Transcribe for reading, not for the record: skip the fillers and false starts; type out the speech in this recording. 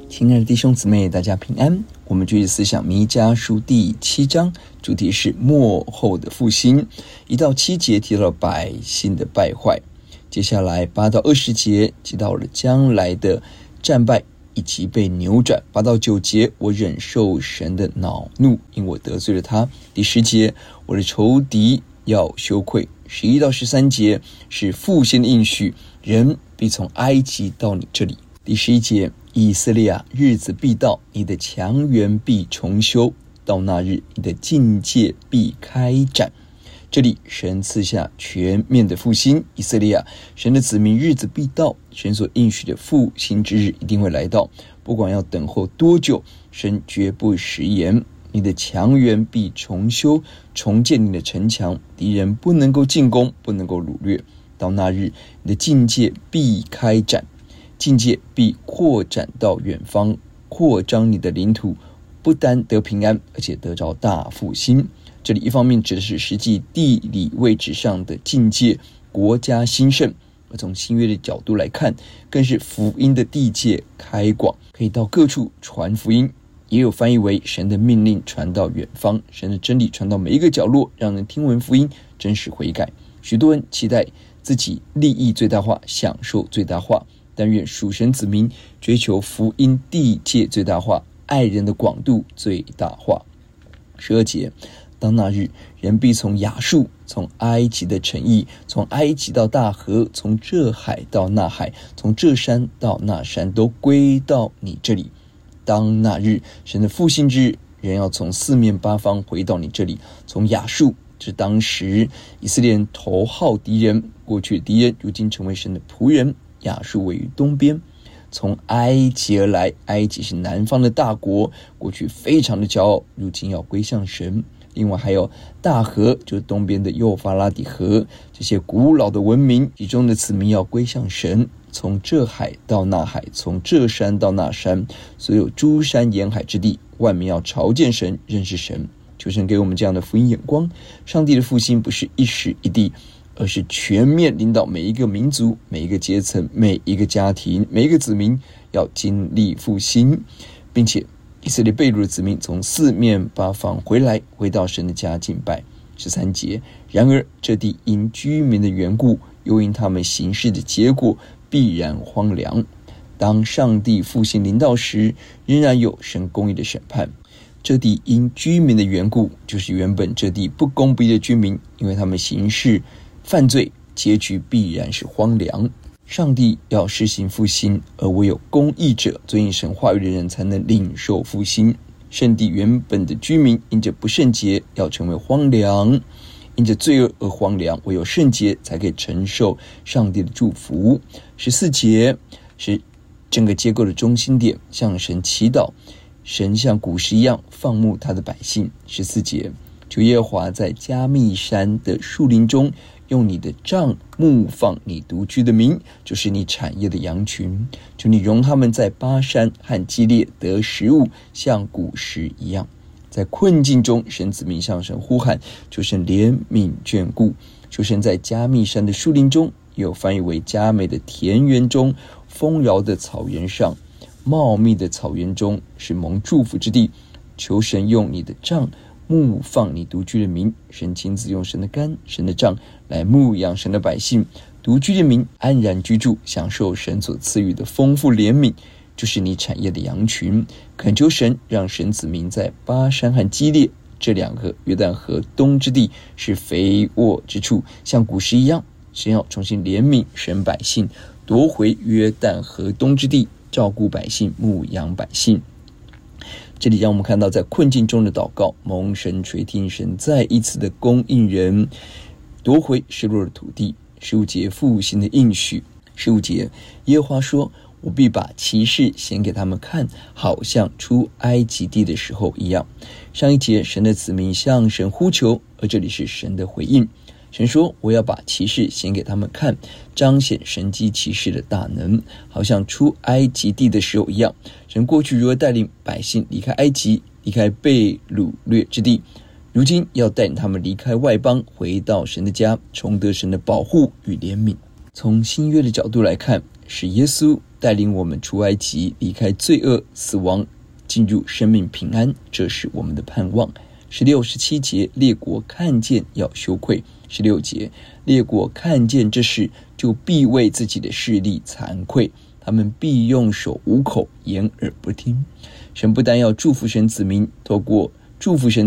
亲爱的弟兄姊妹，大家平安。我们继续思想弥迦书第7章，主题是末后的复兴。1到7节提到了百姓的败坏，接下来8到20节提到了将来的战败以及被扭转。8到9节，我忍受神的恼怒，因我得罪了他。第10节，我的仇敌要羞愧。11到13节是复兴的应许，人必从埃及到你这里。第11节，以色列啊，日子必到，你的强援必重修，到那日，你的境界必开展。这里神赐下全面的复兴。以色列啊，神的子民日子必到，神所应许的复兴之日一定会来到，不管要等候多久，神绝不食言。你的强援必重修，重建你的城墙，敌人不能够进攻，不能够掳掠。到那日，你的境界必开展，境界必扩展到远方，扩张你的领土，不单得平安，而且得着大复兴。这里一方面指的是实际地理位置上的境界，国家兴盛；而从新约的角度来看，更是福音的地界开广，可以到各处传福音。也有翻译为神的命令传到远方，神的真理传到每一个角落，让人听闻福音，真实悔改。许多人期待自己利益最大化，享受最大化，但愿属神子民追求福音地界最大化，爱人的广度最大化。12节，当那日，人必从亚述，从埃及的城邑，从埃及到大河，从这海到那海，从这山到那山，都归到你这里。当那日，神的复兴之日，人要从四面八方回到你这里。从亚述，是当时以色列人头号敌人，过去的敌人如今成为神的仆人。亚述位于东边。从埃及而来，埃及是南方的大国，过去非常的骄傲，如今要归向神。另外还有大河，就是东边的幼发拉底河，这些古老的文明，其中的子民要归向神。从这海到那海，从这山到那山，所有诸山沿海之地，万民要朝见神，认识神。求神给我们这样的福音眼光。上帝的复兴不是一时一地，而是全面领导每一个民族、每一个阶层、每一个家庭、每一个子民要经历复兴，并且以色列被掳的子民从四面八方回来，回到神的家敬拜。13节，然而这地因居民的缘故，又因他们行事的结果，必然荒凉。当上帝复兴临到时，仍然有神公义的审判。这地因居民的缘故，就是原本这地不公不义的居民，因为他们行事犯罪，结局必然是荒凉。上帝要施行复兴，而唯有公义者、遵行神话语的人才能领受复兴。圣地原本的居民因着不圣洁要成为荒凉，因着罪恶而荒凉，唯有圣洁才可以承受上帝的祝福。14节是整个结构的中心点，向神祈祷，神像古时一样放牧他的百姓。14节，主耶和华在加密山的树林中，用你的杖牧放你独居的民，就是你产业的羊群。求你容他们在巴山和基列得食物，像古时一样。在困境中，神子民向神呼喊，求神怜悯眷顾。求神在加密山的树林中，也有翻译为佳美的田园中，丰饶的草原上，茂密的草原中，是蒙祝福之地。求神用你的杖牧放你独居的民，神亲自用神的竿、神的杖来牧养神的百姓，独居的民安然居住，享受神所赐予的丰富怜悯，就是你产业的羊群。恳求神让神子民在巴山和基列这两个约旦河东之地是肥沃之处，像古时一样。神要重新怜悯神百姓，夺回约旦河东之地，照顾百姓，牧养百姓。这里让我们看到在困境中的祷告，蒙神垂听，神再一次的供应人，夺回失落的土地。15节复兴的应许。15节，耶和华说，我必把奇事显给他们看，好像出埃及地的时候一样。上一节神的子民向神呼求，而这里是神的回应。神说，我要把奇事显给他们看，彰显神迹奇事的大能，好像出埃及地的时候一样。神过去如何带领百姓离开埃及，离开被掳掠之地，如今要带领他们离开外邦，回到神的家，重得神的保护与怜悯。从新约的角度来看，是耶稣带领我们出埃及，离开罪恶死亡，进入生命平安，这是我们的盼望。16、17节，列国看见要羞愧。16节，列国看见这事，就必为自己的势力惭愧，他们必用手捂口，掩耳不听。神不但要祝福神子民，透过祝福神